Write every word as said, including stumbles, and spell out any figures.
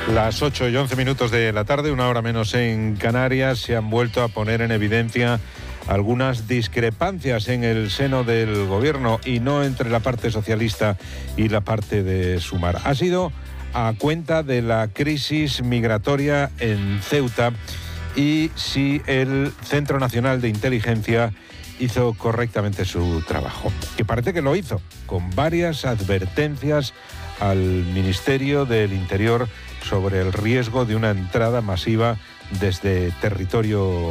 Las ocho y once minutos de la tarde, una hora menos en Canarias, se han vuelto a poner en evidencia algunas discrepancias en el seno del gobierno y no entre la parte socialista y la parte de Sumar. Ha sido a cuenta de la crisis migratoria en Ceuta y si el Centro Nacional de Inteligencia hizo correctamente su trabajo, que parece que lo hizo, con varias advertencias al Ministerio del Interior sobre el riesgo de una entrada masiva desde territorio